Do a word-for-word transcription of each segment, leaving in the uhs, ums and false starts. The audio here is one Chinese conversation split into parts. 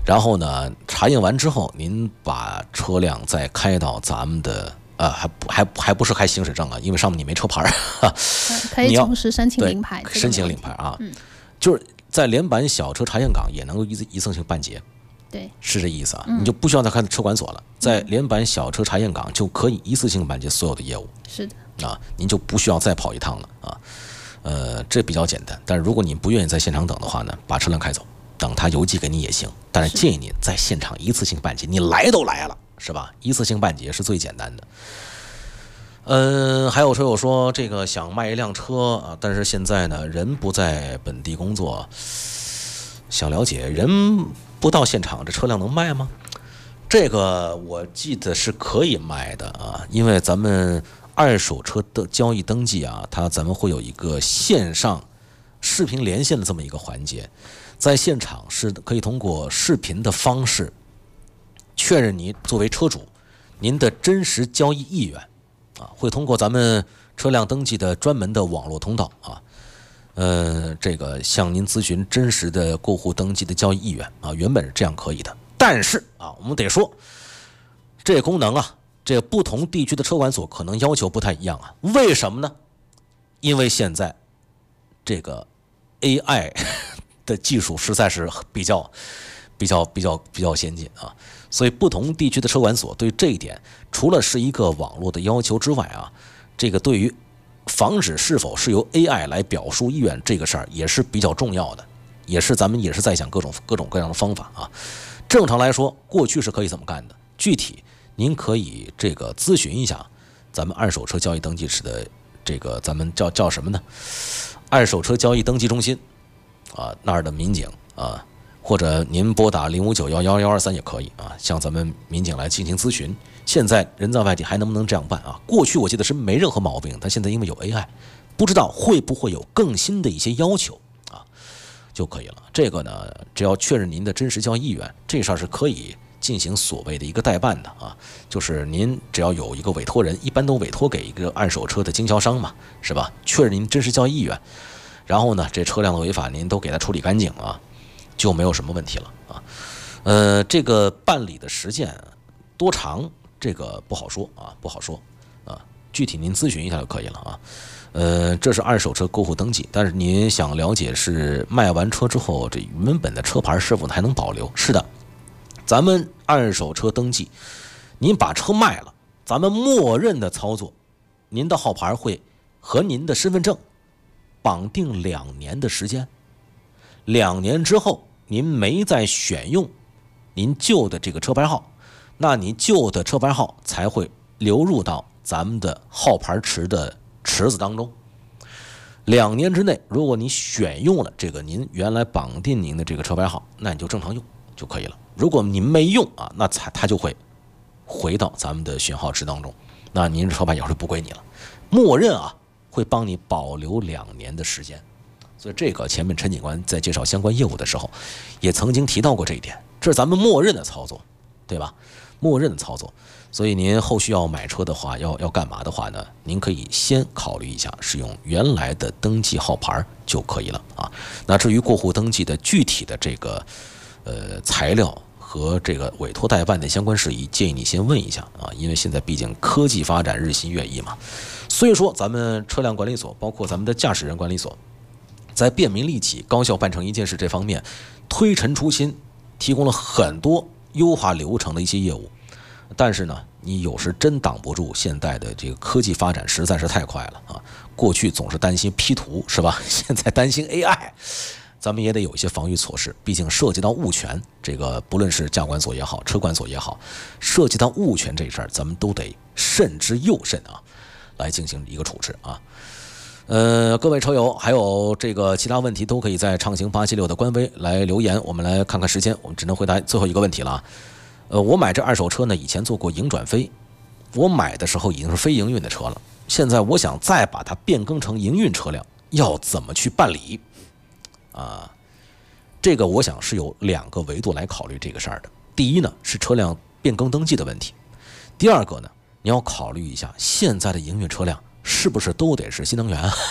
然后呢，查验完之后，您把车辆再开到咱们的。呃，还不还还不是开行驶证啊，因为上面你没车牌儿， 可以同时申请领牌， 申请领牌啊， 嗯， 就是在连板小车查验岗也能够一次一次性办结， 对， 是这意思啊， 嗯、 你就不需要再开车管所了，在连板小车查验岗就可以一次性办结所有的业务， 是的， 啊，您就不需要再跑一趟了啊，呃，这比较简单，但是如果你不愿意在现场等的话呢，把车辆开走，等他邮寄给你也行，但是建议你在现场一次性办结，你来都来了。是吧？一次性办结是最简单的。嗯，还有车友说这个想卖一辆车啊，但是现在呢人不在本地工作，想了解人不到现场，这车辆能卖吗？这个我记得是可以卖的啊，因为咱们二手车的交易登记啊，它咱们会有一个线上视频连线的这么一个环节，在现场是可以通过视频的方式。确认你作为车主，您的真实交易意愿，啊，会通过咱们车辆登记的专门的网络通道啊，呃，这个向您咨询真实的过户登记的交易意愿啊，原本是这样可以的，但是啊，我们得说，这个功能啊，这个不同地区的车管所可能要求不太一样啊，为什么呢？因为现在这个 A I 的技术实在是比较。比较比较比较先进啊，所以不同地区的车管所对这一点，除了是一个网络的要求之外啊，这个对于防止是否是由 A I 来表述意愿这个事儿也是比较重要的，也是咱们也是在想各种各种各样的方法啊。正常来说，过去是可以这么干的，具体您可以这个咨询一下咱们二手车交易登记室的这个咱们叫叫什么呢？二手车交易登记中心啊那儿的民警啊。或者您拨打零五九幺幺幺二三也可以啊，向咱们民警来进行咨询。现在人在外地还能不能这样办啊？过去我记得是没任何毛病，但现在因为有 A I， 不知道会不会有更新的一些要求啊，就可以了。这个呢，只要确认您的真实交易意愿，这事儿是可以进行所谓的一个代办的啊，就是您只要有一个委托人，一般都委托给一个二手车的经销商嘛，是吧？确认您真实交易意愿，然后呢，这车辆的违法您都给他处理干净啊。就没有什么问题了啊，呃，这个办理的时间多长，这个不好说啊，不好说啊，具体您咨询一下就可以了啊。呃，这是二手车过户登记，但是您想了解是卖完车之后，这原本的车牌是否还能保留？是的，咱们二手车登记，您把车卖了，咱们默认的操作，您的号牌会和您的身份证绑定两年的时间，两年之后。您没再选用您旧的这个车牌号，那你旧的车牌号才会流入到咱们的号牌池的池子当中。两年之内，如果你选用了这个您原来绑定您的这个车牌号，那你就正常用就可以了。如果您没用啊，那才它就会回到咱们的选号池当中，那您的车牌也是不归你了。默认啊，会帮你保留两年的时间。所以这个前面陈警官在介绍相关业务的时候，也曾经提到过这一点，这是咱们默认的操作，对吧？默认的操作。所以您后续要买车的话，要要干嘛的话呢？您可以先考虑一下使用原来的登记号牌就可以了啊。那至于过户登记的具体的这个呃材料和这个委托代办的相关事宜，建议你先问一下啊，因为现在毕竟科技发展日新月异嘛。所以说，咱们车辆管理所，包括咱们的驾驶人管理所。在便民利己、高效办成一件事这方面，推陈出新，提供了很多优化流程的一些业务。但是呢，你有时真挡不住现在的这个科技发展实在是太快了啊！过去总是担心 P 图是吧？现在担心 A I， 咱们也得有一些防御措施。毕竟涉及到物权，这个不论是驾管所也好，车管所也好，涉及到物权这事儿，咱们都得慎之又慎啊，来进行一个处置啊。呃，各位车友，还有这个其他问题都可以在畅行八七六的官微来留言。我们来看看时间，我们只能回答最后一个问题了。呃，我买这二手车呢，以前做过营转非，我买的时候已经是非营运的车了，现在我想再把它变更成营运车辆，要怎么去办理？啊，这个我想是有两个维度来考虑这个事儿的。第一呢，是车辆变更登记的问题；第二个呢，你要考虑一下现在的营运车辆。是不是都得是新能源啊？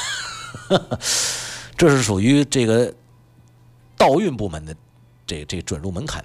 这是属于这个道运部门的这这准入门槛